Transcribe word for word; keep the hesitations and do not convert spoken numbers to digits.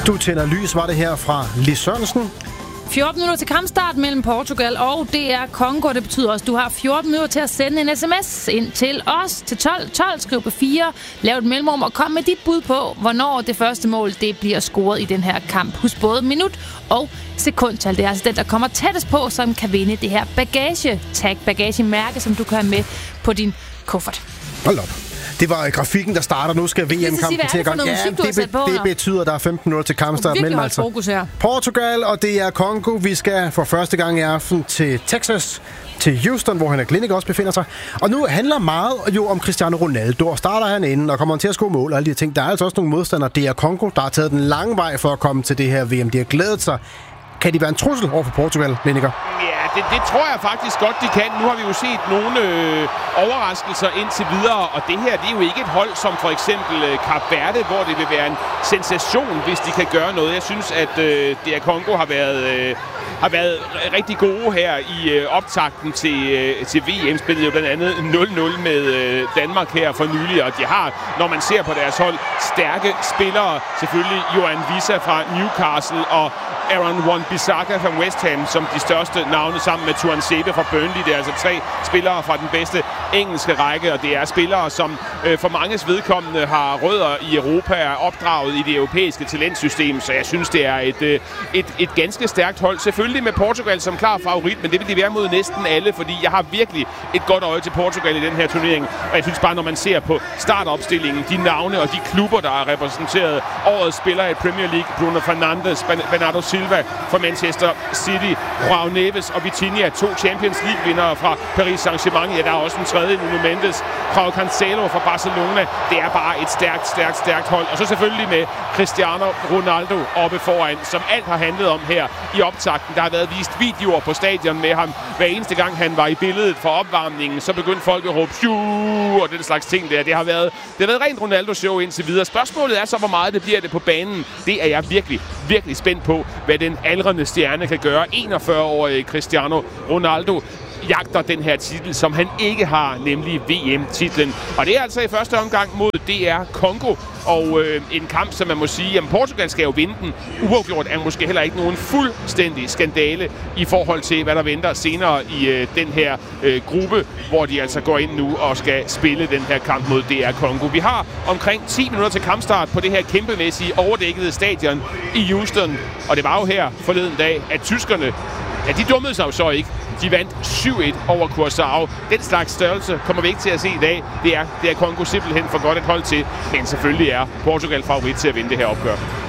Du tænder lys, var det her fra Lis Sørensen. fjorten minutter til kampstart mellem Portugal og D R Congo. Det betyder også, at du har fjorten minutter til at sende en sms ind til os til tolv tolv. Skriv på fire, lav et mellemrum og kom med dit bud på, hvornår det første mål det bliver scoret i den her kamp. Husk både minut og sekundtal. Det er altså den, der kommer tættest på, som kan vinde det her bagage. Tag bagagemærke, som du kan have med på din kuffert. Hold op. Det var grafikken, der starter. Nu skal V M-kampen til at gang. Ja, det, be- det betyder, at der er femten minutter til kampstart mellem altså fokus her. Portugal og D R Congo. Vi skal for første gang i aften til Texas, til Houston, hvor Henrik Lindick også befinder sig. Og nu handler meget jo om Cristiano Ronaldo, og starter han inden og kommer han til at score mål og alle de ting. Der er altså også nogle modstandere, D R Congo, der har taget den lange vej for at komme til det her V M. De har glædet sig. Kan de være en trussel over for Portugal, Lindick? Ja, det, det tror jeg faktisk godt, de kan. Nu har vi jo set nogle øh, overraskelser indtil videre, og det her, det er jo ikke et hold som for eksempel øh, Kap Verde, hvor det vil være en sensation, hvis de kan gøre noget. Jeg synes, at øh, D R Congo har været, øh, har været rigtig gode her i øh, optakten til, øh, til V M. Spillede jo blandt andet nul nul med øh, Danmark her for nylig, og de har, når man ser på deres hold, stærke spillere. Selvfølgelig Johan Wissa fra Newcastle og Aaron Wan-Bissaka fra West Ham som de største navne sammen med Tuan Sebe fra Burnley. Det er altså tre spillere fra den bedste engelske række, og det er spillere, som øh, for manges vedkommende har rødder i Europa, er opdraget i det europæiske talentsystem, så jeg synes, det er et, øh, et, et ganske stærkt hold. Selvfølgelig med Portugal som klar favorit, men det vil de være mod næsten alle, fordi jeg har virkelig et godt øje til Portugal i den her turnering, og jeg synes bare, når man ser på startopstillingen, de navne og de klubber, der er repræsenteret, årets spillere i Premier League, Bruno Fernandes, Bernardo Silva fra Manchester City, Joao Neves og Vitinha, to Champions League-vindere fra Paris Saint-Germain. Ja, der er også en tredje, Nuno Mendes, Joao Cancelo fra Barcelona. Det er bare et stærkt, stærkt, stærkt hold. Og så selvfølgelig med Cristiano Ronaldo oppe foran, som alt har handlet om her i optakten. Der har været vist videoer på stadion med ham. Hver eneste gang han var i billedet for opvarmningen, så begyndte folk at råbe Pju! Og den slags ting der. Det har været, det har været rent Ronaldo-show indtil videre. Spørgsmålet er så, hvor meget det bliver det på banen. Det er jeg virkelig, virkelig spændt på, hvad den aldrende stjerne kan gøre. enogfyrre-årige Cristiano Ronaldo jagter den her titel, som han ikke har, nemlig V M-titlen. Og det er altså i første omgang mod D R Congo, og øh, en kamp, som man må sige, at Portugal skal jo vinde den. Uafgjort er måske heller ikke nogen fuldstændig skandale i forhold til, hvad der venter senere i øh, den her øh, gruppe, hvor de altså går ind nu og skal spille den her kamp mod D R Congo. Vi har omkring ti minutter til kampstart på det her kæmpemæssige overdækkede stadion i Houston, og det var jo her forleden dag, at tyskerne, ja, de dummede sig jo så ikke. De vandt syv et over Curaçao. Den slags størrelse kommer vi ikke til at se i dag. Det er, det er Congo simpelthen for godt et hold til. Men selvfølgelig er Portugal favorit til at vinde det her opgør.